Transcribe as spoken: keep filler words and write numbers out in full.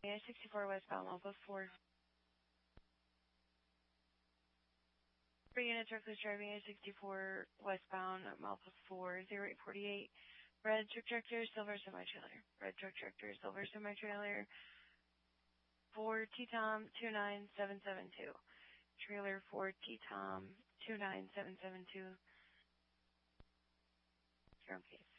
I sixty-four westbound, Alpha four. Three units reckless driving, I sixty-four westbound, Alpha four, zero eight forty-eight. Red truck tractor, silver semi-trailer. Red truck tractor, silver semi-trailer. four T-Tom two nine seven seven two. Trailer four T-Tom two nine seven seven two. Your own case.